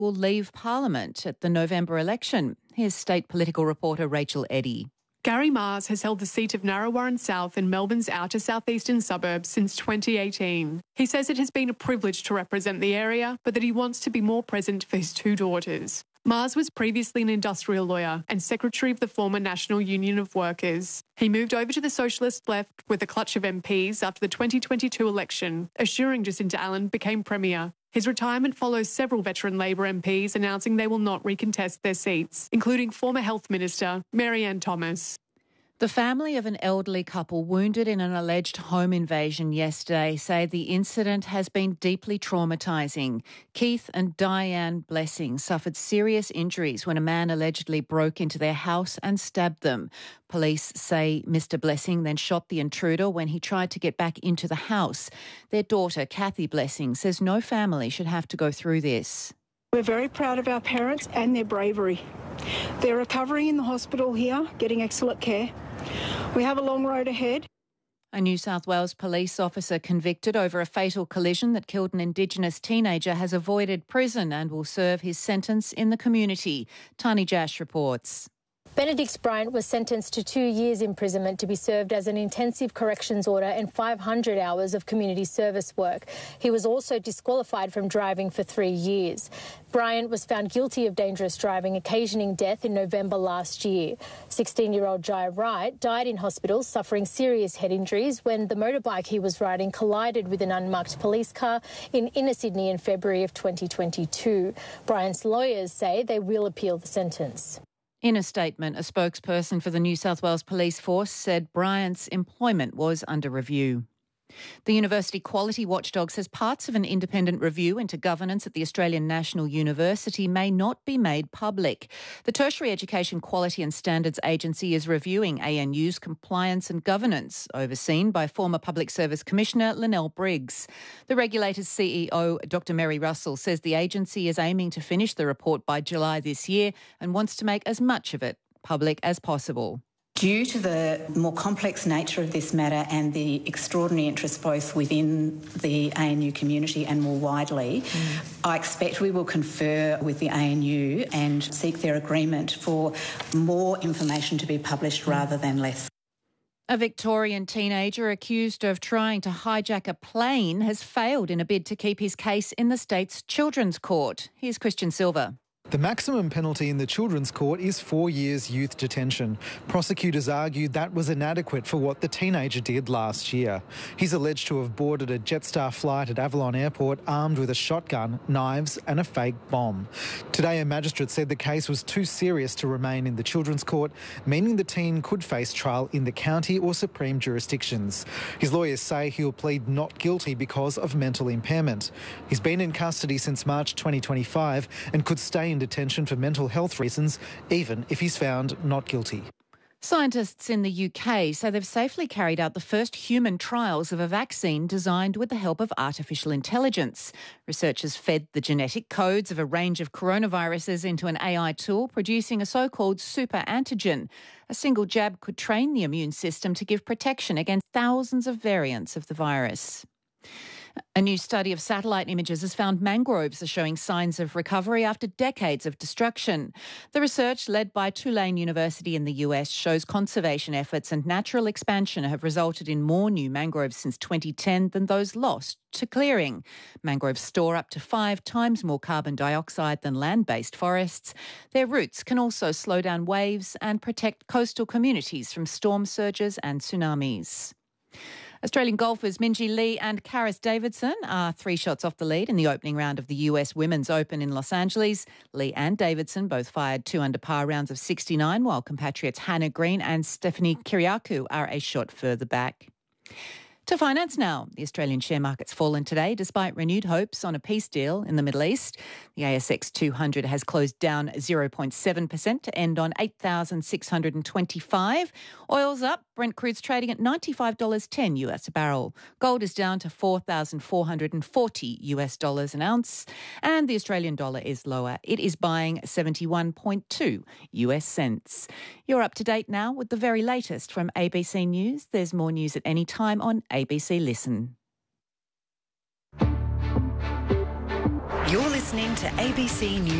will leave Parliament at the November election. Here's state political reporter Rachel Eddy. Gary Mars has held the seat of Narrawarren South in Melbourne's outer southeastern suburbs since 2018. He says it has been a privilege to represent the area, but that he wants to be more present for his two daughters. Mars was previously an industrial lawyer and secretary of the former National Union of Workers. He moved over to the socialist left with a clutch of MPs after the 2022 election, assuring Jacinta Allen became Premier. His retirement follows several veteran Labor MPs announcing they will not recontest their seats, including former Health Minister Mary-Ann Thomas. The family of an elderly couple wounded in an alleged home invasion yesterday say the incident has been deeply traumatising. Keith and Diane Blessing suffered serious injuries when a man allegedly broke into their house and stabbed them. Police say Mr Blessing then shot the intruder when he tried to get back into the house. Their daughter, Kathy Blessing, says no family should have to go through this. We're very proud of our parents and their bravery. They're recovering in the hospital here, getting excellent care. We have a long road ahead. A New South Wales police officer convicted over a fatal collision that killed an Indigenous teenager has avoided prison and will serve his sentence in the community. Tani Jash reports. Benedict Bryant was sentenced to 2 years imprisonment to be served as an intensive corrections order and 500 hours of community service work. He was also disqualified from driving for 3 years. Bryant was found guilty of dangerous driving, occasioning death in November last year. 16-year-old Jai Wright died in hospital suffering serious head injuries when the motorbike he was riding collided with an unmarked police car in inner Sydney in February of 2022. Bryant's lawyers say they will appeal the sentence. In a statement, a spokesperson for the New South Wales Police Force said Bryant's employment was under review. The University Quality Watchdog says parts of an independent review into governance at the Australian National University may not be made public. The Tertiary Education Quality and Standards Agency is reviewing ANU's compliance and governance, overseen by former Public Service Commissioner Linnell Briggs. The regulator's CEO, Dr Mary Russell, says the agency is aiming to finish the report by July this year and wants to make as much of it public as possible. Due to the more complex nature of this matter and the extraordinary interest both within the ANU community and more widely, I expect we will confer with the ANU and seek their agreement for more information to be published rather than less. A Victorian teenager accused of trying to hijack a plane has failed in a bid to keep his case in the state's Children's Court. Here's Christian Silver. The maximum penalty in the Children's Court is 4 years youth detention. Prosecutors argued that was inadequate for what the teenager did last year. He's alleged to have boarded a Jetstar flight at Avalon Airport armed with a shotgun, knives and a fake bomb. Today, a magistrate said the case was too serious to remain in the Children's Court, meaning the teen could face trial in the county or supreme jurisdictions. His lawyers say he'll plead not guilty because of mental impairment. He's been in custody since March 2025 and could stay in detention for mental health reasons, even if he's found not guilty. Scientists in the UK say they've safely carried out the first human trials of a vaccine designed with the help of artificial intelligence. Researchers fed the genetic codes of a range of coronaviruses into an AI tool, producing a so-called super antigen. A single jab could train the immune system to give protection against thousands of variants of the virus. A new study of satellite images has found mangroves are showing signs of recovery after decades of destruction. The research, led by Tulane University in the US, shows conservation efforts and natural expansion have resulted in more new mangroves since 2010 than those lost to clearing. Mangroves store up to 5 times more carbon dioxide than land-based forests. Their roots can also slow down waves and protect coastal communities from storm surges and tsunamis. Australian golfers Minjee Lee and Karis Davidson are 3 shots off the lead in the opening round of the US Women's Open in Los Angeles. Lee and Davidson both fired 2 under par rounds of 69, while compatriots Hannah Green and Stephanie Kiriakou are a shot further back. To finance now, the Australian share market's fallen today despite renewed hopes on a peace deal in the Middle East. The ASX 200 has closed down 0.7% to end on 8,625. Oil's up. Brent crude's trading at $95.10 US a barrel. Gold is down to $4,440 US dollars an ounce. And the Australian dollar is lower. It is buying 71.2 US cents. You're up to date now with the very latest from ABC News. There's more news at any time on ABC Listen. You're listening to ABC News.